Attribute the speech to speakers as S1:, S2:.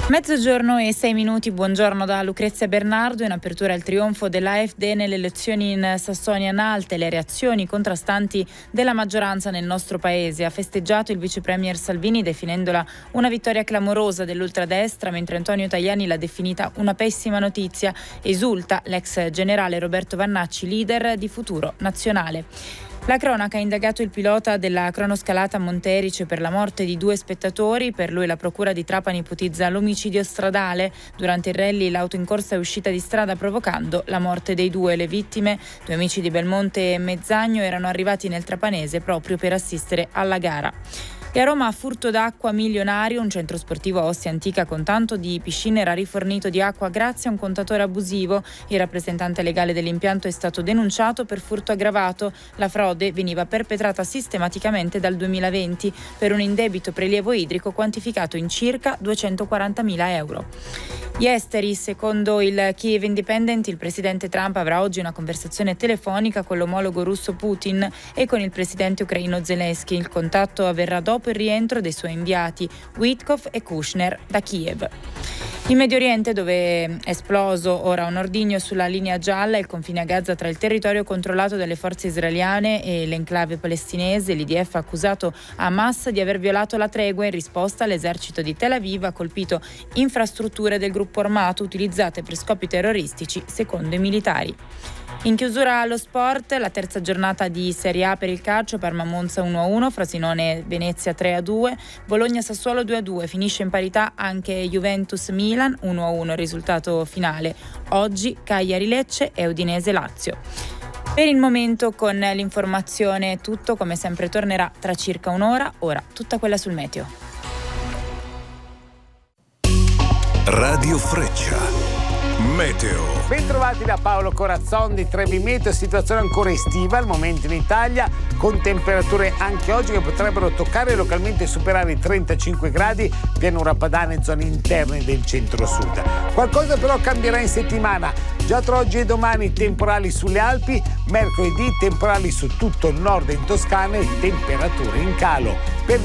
S1: Mezzogiorno e 6 minuti, buongiorno da Lucrezia Bernardo. In apertura il trionfo dell'AfD nelle elezioni in Sassonia-Anhalt, le reazioni contrastanti della maggioranza nel nostro paese. Ha festeggiato il vice premier Salvini definendola una vittoria clamorosa dell'ultradestra, mentre Antonio Tajani l'ha definita una pessima notizia. Esulta l'ex generale Roberto Vannacci, leader di Futuro Nazionale. La cronaca ha indagato il pilota della cronoscalata Monterice per la morte di 2 spettatori. Per lui la procura di Trapani ipotizza l'omicidio stradale. Durante il rally l'auto in corsa è uscita di strada provocando la morte dei 2. Le vittime, 2 amici di Belmonte e Mezzagno, erano arrivati nel trapanese proprio per assistere alla gara. E a Roma furto d'acqua milionario, un centro sportivo a Ostia Antica con tanto di piscine era rifornito di acqua grazie a un contatore abusivo. Il rappresentante legale dell'impianto è stato denunciato per furto aggravato. La frode veniva perpetrata sistematicamente dal 2020 per un indebito prelievo idrico quantificato in circa 240.000 euro. Gli esteri, secondo il Kiev Independent, il presidente Trump avrà oggi una conversazione telefonica con l'omologo russo Putin e con il presidente ucraino Zelensky. Il contatto avverrà dopo il rientro dei suoi inviati Witkoff e Kushner da Kiev. In Medio Oriente, dove è esploso ora un ordigno sulla linea gialla, il confine a Gaza tra il territorio controllato dalle forze israeliane e l'enclave palestinese, l'IDF ha accusato Hamas di aver violato la tregua. In risposta l'esercito di Tel Aviv ha colpito infrastrutture del gruppo armato utilizzate per scopi terroristici, secondo i militari. In chiusura allo sport, la terza giornata di Serie A per il calcio, Parma-Monza 1-1, Frosinone-Venezia 3-2, Bologna-Sassuolo 2-2, finisce in parità anche Juventus-Milan 1-1 risultato finale. Oggi Cagliari-Lecce e Udinese-Lazio. Per il momento con l'informazione è tutto, come sempre tornerà tra circa un'ora, ora tutta quella sul meteo.
S2: Radio Freccia. Meteo.
S3: Bentrovati da Paolo Corazzon di Trebi Meteo, situazione ancora estiva al momento in Italia, con temperature anche oggi che potrebbero toccare e localmente superare i 35 gradi, pianura padana e zone interne del centro-sud. Qualcosa però cambierà in settimana. Già tra oggi e domani temporali sulle Alpi, mercoledì temporali su tutto il nord in Toscana e temperature in calo. Per